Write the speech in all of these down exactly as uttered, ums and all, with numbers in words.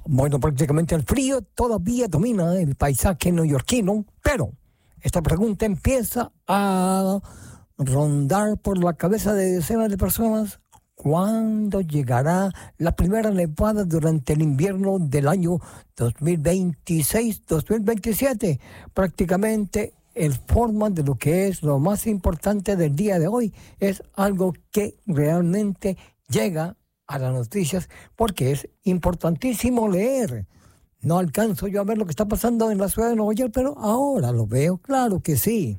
Bueno, prácticamente el frío todavía domina el paisaje neoyorquino, pero esta pregunta empieza a rondar por la cabeza de decenas de personas. ¿Cuándo llegará la primera nevada durante el invierno del año dos mil veintiséis dos mil veintisiete? Prácticamente el forma de lo que es lo más importante del día de hoy es algo que realmente llega a las noticias porque es importantísimo leer. No alcanzo yo a ver lo que está pasando en la ciudad de Nueva York, pero ahora lo veo, claro que sí.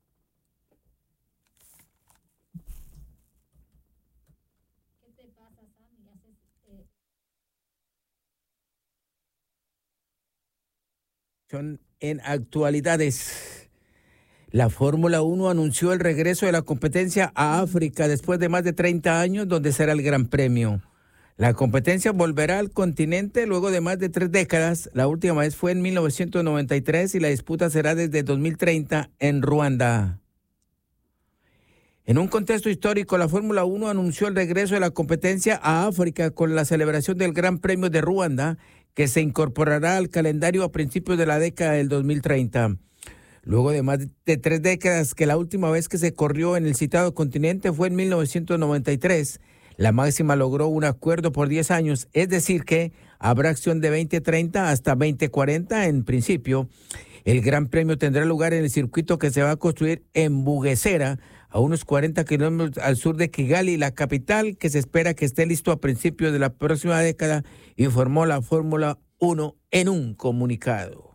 En actualidades, la Fórmula uno anunció el regreso de la competencia a África después de más de treinta años, donde será el Gran Premio. La competencia volverá al continente luego de más de tres décadas. La última vez fue en mil novecientos noventa y tres y la disputa será desde dos mil treinta en Ruanda. En un contexto histórico, la Fórmula uno anunció el regreso de la competencia a África con la celebración del Gran Premio de Ruanda, que se incorporará al calendario a principios de la década del dos mil treinta. Luego de más de tres décadas que la última vez que se corrió en el citado continente fue en mil novecientos noventa y tres, la máxima logró un acuerdo por diez años, es decir que habrá acción de veinte treinta hasta veinte cuarenta en principio. El Gran Premio tendrá lugar en el circuito que se va a construir en Bugesera, a unos cuarenta kilómetros al sur de Kigali, la capital, que se espera que esté listo a principios de la próxima década, informó la Fórmula uno en un comunicado.